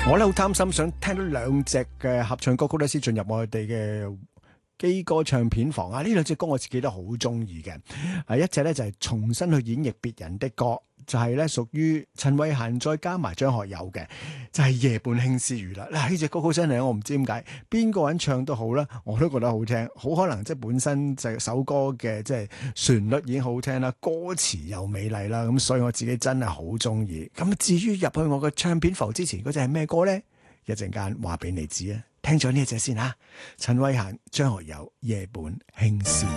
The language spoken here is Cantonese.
我咧好貪心，想聽到兩隻嘅合唱歌曲咧，先進入我哋嘅基歌唱片房啊！呢兩隻歌我自己都好中意嘅，一隻咧就係重新去演繹別人的歌，就係咧屬於陳慧嫻再加埋張學友嘅，就係夜半輕私語啦。嗱，呢隻歌曲真係我唔知點解邊個人唱都好啦，我都覺得好聽，好可能即係本身就首歌嘅即係旋律已經好聽啦，歌詞又美麗啦，咁所以我自己真係好中意。咁至於入去我嘅唱片房之前嗰隻係咩歌咧？一陣間話俾你知啊！聽咗呢一隻先吓，陳慧嫻、張學友《夜半輕私語》。